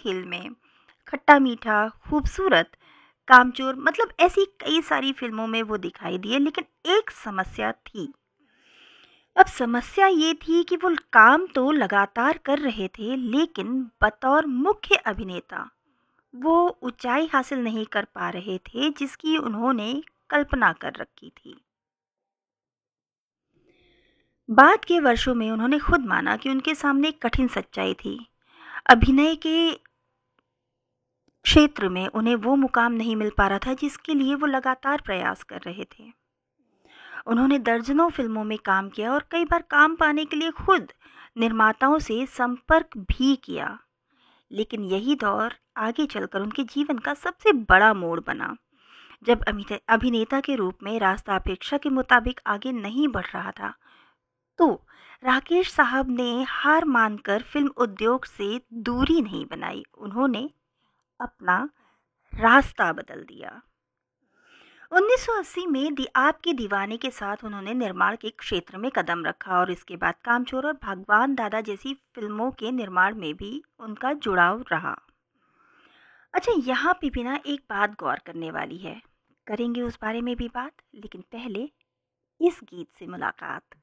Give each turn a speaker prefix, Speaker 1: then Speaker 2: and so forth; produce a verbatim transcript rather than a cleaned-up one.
Speaker 1: फिल्में, खट्टा मीठा, खूबसूरत, कामचोर, मतलब ऐसी कई सारी फ़िल्मों में वो दिखाई दिए, लेकिन एक समस्या थी। अब समस्या ये थी कि वो काम तो लगातार कर रहे थे, लेकिन बतौर मुख्य अभिनेता वो ऊँचाई हासिल नहीं कर पा रहे थे जिसकी उन्होंने कल्पना कर रखी थी। बाद के वर्षों में उन्होंने खुद माना कि उनके सामने एक कठिन सच्चाई थी। अभिनय के क्षेत्र में उन्हें वो मुकाम नहीं मिल पा रहा था जिसके लिए वो लगातार प्रयास कर रहे थे। उन्होंने दर्जनों फ़िल्मों में काम किया और कई बार काम पाने के लिए खुद निर्माताओं से संपर्क भी किया। लेकिन यही दौर आगे चलकर उनके जीवन का सबसे बड़ा मोड़ बना। जब अभिने अभिनेता के रूप में रास्ता अपेक्षा के मुताबिक आगे नहीं बढ़ रहा था, तो राकेश साहब ने हार मानकर फ़िल्म उद्योग से दूरी नहीं बनाई। उन्होंने अपना रास्ता बदल दिया। उन्नीस सौ अस्सी में दी आपके दीवाने के साथ उन्होंने निर्माण के क्षेत्र में कदम रखा और इसके बाद कामचोर और भगवान दादा जैसी फिल्मों के निर्माण में भी उनका जुड़ाव रहा। अच्छा, यहाँ पे भी ना एक बात गौर करने वाली है। करेंगे उस बारे में भी बात, लेकिन पहले इस गीत से मुलाकात।